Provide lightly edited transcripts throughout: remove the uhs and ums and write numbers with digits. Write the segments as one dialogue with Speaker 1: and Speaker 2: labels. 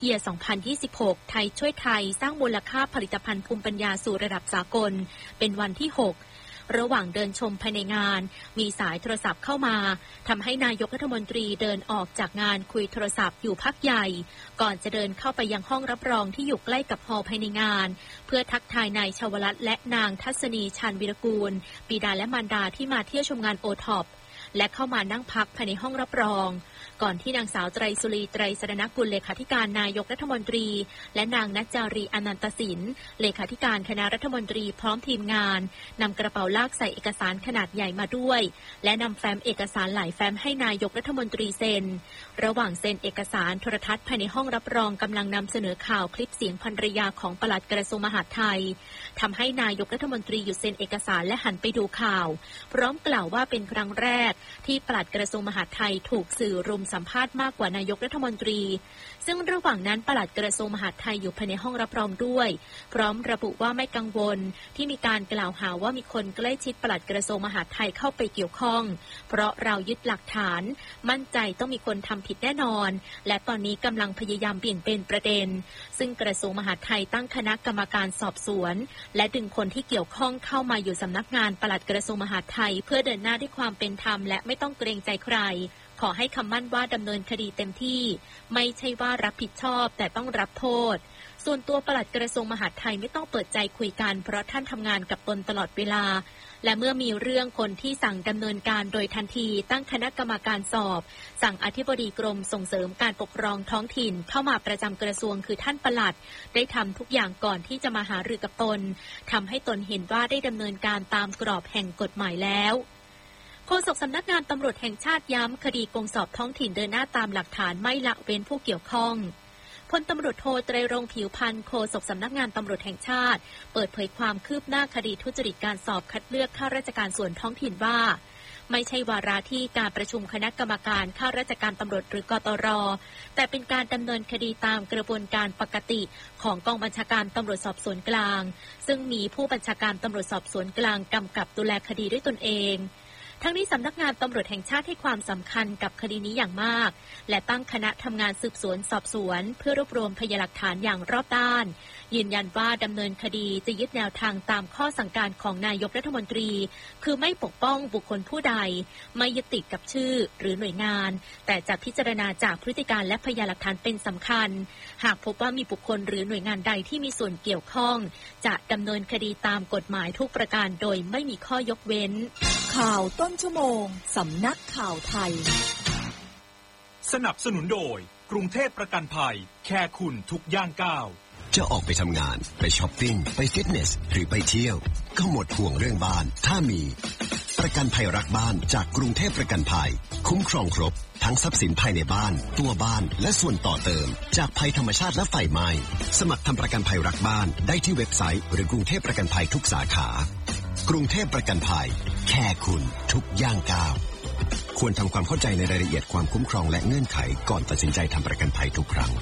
Speaker 1: Year 2026 ไทยช่วยไทยสร้างมูลค่าผลิตภัณฑ์ภูมิปัญญาสู่ระดับสากลเป็นวันที่ 6 ระหว่างเดินชมภายในงานมีสายโทรศัพท์เข้ามาทำให้นายกรัฐมนตรีเดินออกจากงานคุยโทรศัพท์อยู่พักใหญ่ก่อนจะเดินเข้าไปยังห้องรับรองที่อยู่ใกล้กับฮอลล์ภายในงานเพื่อทักทายนายชวรัตน์และนางทัศนีชาญวิรกูลบิดาและมารดาที่มาเที่ยวชมงานโอท็อปและเข้ามานั่งพักภายในห้องรับรองก่อนที่นางสาวไตรสุรีไตรสรณกุลเลขาธิการนายกรัฐมนตรีและนางณัจจารีอนันตสินเลขาธิการคณะรัฐมนตรีพร้อมทีมงานนำกระเป๋าลากใส่เอกสารขนาดใหญ่มาด้วยและนำแฟ้มเอกสารหลายแฟ้มให้นายกรัฐมนตรีเซ็นระหว่างเซ็นเอกสารโทรทัศน์ภายในห้องรับรองกำลังนำเสนอข่าวคลิปเสียงภรรยาของปลัดกระทรวงมหาดไทยทำให้นายกรัฐมนตรีหยุดเซ็นเอกสารและหันไปดูข่าวพร้อมกล่าวว่าเป็นครั้งแรกที่ปลัดกระทรวงมหาดไทยถูกสื่อรุมสัมภาษณ์มากกว่านายกรัฐมนตรีซึ่งระหว่างนั้นปลัดกระทรวงมหาดไทยอยู่ภายในห้องรับรองด้วยพร้อมระบุว่าไม่กังวลที่มีการกล่าวหาว่ามีคนใกล้ชิดปลัดกระทรวงมหาดไทยเข้าไปเกี่ยวข้องเพราะเรายึดหลักฐานมั่นใจต้องมีคนทำผิดแน่นอนและตอนนี้กำลังพยายามเบี่ยงเบนประเด็นซึ่งกระทรวงมหาดไทยตั้งคณะกรรมการสอบสวนและดึงคนที่เกี่ยวข้องเข้ามาอยู่สำนักงานปลัดกระทรวงมหาดไทยเพื่อเดินหน้าด้วยความเป็นธรรมและไม่ต้องเกรงใจใครขอให้คำมั่นว่าดำเนินคดีเต็มที่ไม่ใช่ว่ารับผิดชอบแต่ต้องรับโทษส่วนตัวปลัดกระทรวงมหาดไทยไม่ต้องเปิดใจคุยกันเพราะท่านทำงานกับตนตลอดเวลาและเมื่อมีเรื่องคนที่สั่งดำเนินการโดยทันทีตั้งคณะกรรมการสอบสั่งอธิบดีกรมส่งเสริมการปกครองท้องถิ่นเข้ามาประจำกระทรวงคือท่านปลัดได้ทำทุกอย่างก่อนที่จะมาหารือกับตนทำให้ตนเห็นว่าได้ดำเนินการตามกรอบแห่งกฎหมายแล้วโฆษกสำนักงานตำรวจแห่งชาติย้ำคดีโกงสอบท้องถิ่นเดินหน้าตามหลักฐานไม่ละเว้นผู้เกี่ยวข้องพลตำรวจโทไตรรงค์ผิวพรรณโฆษกสำนักงานตำรวจแห่งชาติเปิดเผยความคืบหน้าคดีทุจริตการสอบคัดเลือกข้าราชการส่วนท้องถิ่นว่าไม่ใช่วาระที่การประชุมคณะกรรมการข้าราชการตำรวจหรือกตร.แต่เป็นการดำเนินคดีตามกระบวนการปกติของกองบัญชาการตำรวจสอบสวนกลางซึ่งมีผู้บัญชาการตำรวจสอบสวนกลางกำกับดูแลคดีด้วยตนเองทั้งนี้สำนักงานตำรวจแห่งชาติให้ความสำคัญกับคดีนี้อย่างมากและตั้งคณะทำงานสืบสวนสอบสวนเพื่อรวบรวมพยานหลักฐานอย่างรอบด้านยืนยันว่าดำเนินคดีจะยึดแนวทางตามข้อสั่งการของนายกรัฐมนตรีคือไม่ปกป้องบุคคลผู้ใดไม่ยึดติดกับชื่อหรือหน่วยงานแต่จะพิจารณาจากพฤติการและพยานหลักฐานเป็นสำคัญหากพบว่ามีบุคคลหรือหน่วยงานใดที่มีส่วนเกี่ยวข้องจะดำเนินคดีตามกฎหมายทุกประการโดยไม่มีข้อยกเว้น
Speaker 2: ข่าวต้นชั่วโมงสำนักข่าวไทย
Speaker 3: สนับสนุนโดยกรุงเทพประกันภัยแค่คุณทุกย่างก้าว
Speaker 4: จะออกไปทำงานไปช้อปปิ้งไปฟิตเนสหรือไปเที่ยวก็หมดห่วงเรื่องบ้านถ้ามีประกันภัยรักบ้านจากกรุงเทพประกันภัยคุ้มครองครบทั้งทรัพย์สินภายในบ้านตัวบ้านและส่วนต่อเติมจากภัยธรรมชาติและไฟไหม้สมัครทำประกันภัยรักบ้านได้ที่เว็บไซต์หรือกรุงเทพประกันภัยทุกสาขากรุงเทพประกันภัยแค่คุณทุกย่างก้าวควรทำความเข้าใจในรายละเอียดความคุ้มครองและเงื่อนไขก่อนตัดสินใจทำประกันภัยทุกครั้ง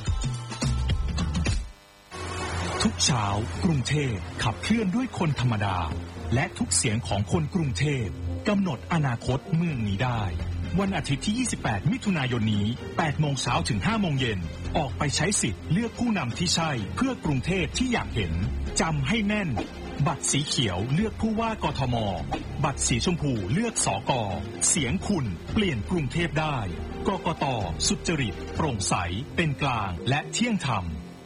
Speaker 3: ทุกเช้ากรุงเทพขับเคลื่อนด้วยคนธรรมดาและทุกเสียงของคนกรุงเทพกำหนดอนาคตเมืองนี้ได้วันอาทิตย์ที่28มิถุนายนนี้ 8 โมงเช้าถึง 5 โมงเย็นออกไปใช้สิทธิ์เลือกผู้นำที่ใช่เพื่อกรุงเทพที่อยากเห็นจำให้แน่นบัตรสีเขียวเลือกผู้ว่ากทมบัตรสีชมพูเลือกสก.เสียงคุณเปลี่ยนกรุงเทพได้กกต.สุจริตโปร่งใสเป็นกลางและเที่ยงธรรม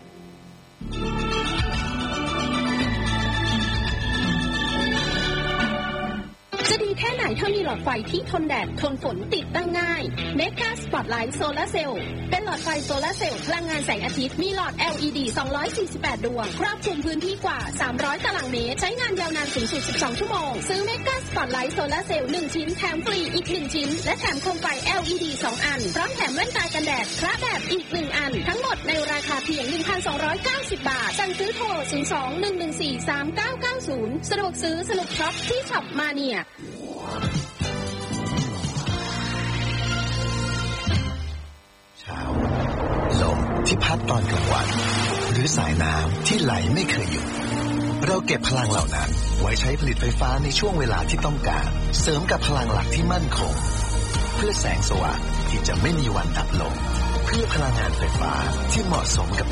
Speaker 5: จะดีแค่ไหนถ้ามีหลอดไฟที่ทนแดดทนฝนติดตั้งง่ายเมกาสปอตไลท์โซลาร์เซลล์เป็นหลอดไฟโซลาร์เซลล์พลังงานแสงอาทิตย์มีหลอด LED 248 ดวงครอบคลุมพื้นที่กว่า300ตารางเมตรใช้งานยาวนานสูงสุด12ชั่วโมงซื้อเมกาสปอตไลท์โซลาร์เซลล์1ชิ้นแถมฟรีอีก1ชิ้นและแถมโคมไฟ LED 2 อันพร้อมแถมแว่นตากันแดดคระแดดอีก1อันทั้งหมดในราคาเพียง 1,290 บาทสั่งซื้อโทร 02-114-3990 สะดวกซื้อสนุกช็อปที่ช็อปมาเนีย
Speaker 6: เช้าลมที่พัดตอนกลางวันหรือสายน้ำที่ไหลไม่เคยหยุดเราเก็บพลังเหล่านั้นไว้ใช้ผลิตไฟฟ้าในช่วงเวลาที่ต้องการเสริมกับพลังหลักที่มั่นคงเพื่อแสงสว่างที่จะไม่มีวันดับลงเพื่พื่อพลังงานไฟฟ้าที่เหมาะสมกับ